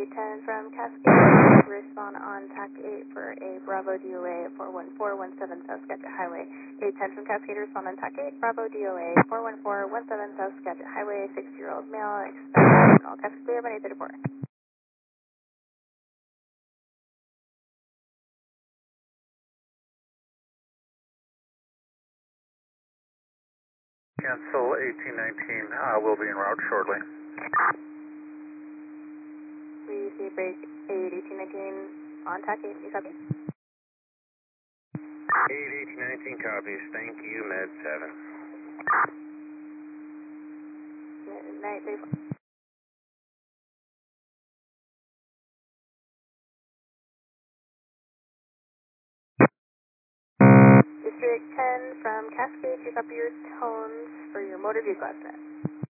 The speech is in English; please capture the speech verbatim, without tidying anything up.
ten from Cascade, respond on T A C eight for a Bravo D O A four one four one seven South Skagit Highway. eight ten from Cascade, respond on T A C eight, Bravo D O A four one four one seven South Skagit Highway, sixty-year-old male, expected call. Cascade clear by eight thirty-four. Cancel eighteen nineteen, uh, will be en route shortly. We see break eight eighteen nineteen on T A C eight, you copy? eight eighteen nineteen copies, thank you, Med seven. Night thirty-four. District ten from Cascade, you copy your tones for your motor vehicle accident.